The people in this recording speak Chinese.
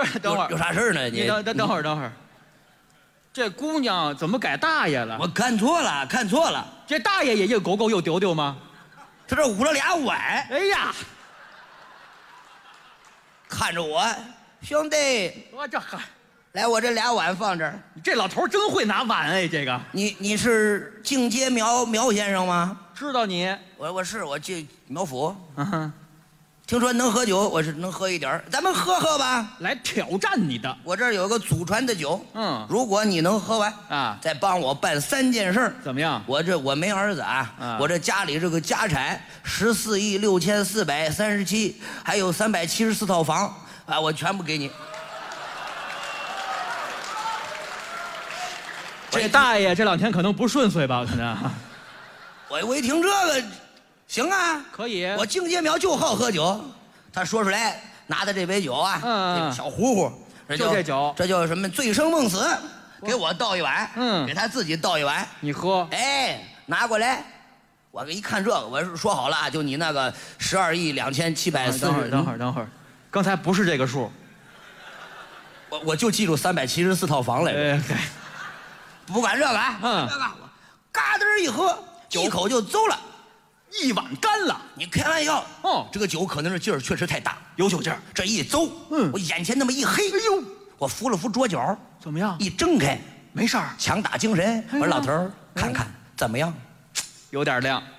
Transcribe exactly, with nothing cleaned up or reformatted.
不是，等会儿有啥事儿呢？ 你等等等会儿，等会儿。这姑娘怎么改大爷了？ 我看错了，看错了。 这大爷也又狗狗又丢丢吗？ 他这捂了俩碗。 哎呀， 看着我，兄弟， 我这还来，我这俩碗放这儿。 这老头真会拿碗哎，这个你你是进阶苗苗先生吗？ 知道你。 我我是我进苗府。 嗯哼， 听说能喝酒，我是能喝一点儿，咱们喝喝吧。 来挑战你的。 我这儿有个祖传的酒， 嗯， 如果你能喝完啊， 再帮我办三件事。 怎么样？ 我这我没儿子啊， 啊我这家里这个家产十四亿六千四百三十七，还有三百七十四套房啊，我全部给你。 这大爷这两天可能不顺遂吧？可能。 我我一听这个，行啊， 可以。 我敬街苗就好喝酒，他说出来拿的这杯酒啊， 嗯， 这个小壶壶，这就这酒， 这叫什么醉生梦死，给我倒一碗， 嗯， 给他自己倒一碗， 你喝， 哎，拿过来，我一看这个，我是说好了啊，就你那个十二亿两千七百四十， 等会儿，等会儿，等会儿，刚才不是这个数， 我我就记住三百七十四套房来着， 哎， 不管这个啊， 嗯， 这个我嘎噔一喝，一口就走了。 一碗干了， 你开玩笑哦！ 这个酒可能是劲儿确实太大，有酒劲儿。这一走， 嗯， 我眼前那么一黑，哎呦，我扶了扶桌角， 怎么样？ 一睁开， 没事儿， 强打精神。我说老头儿，看看怎么样？ 有点亮。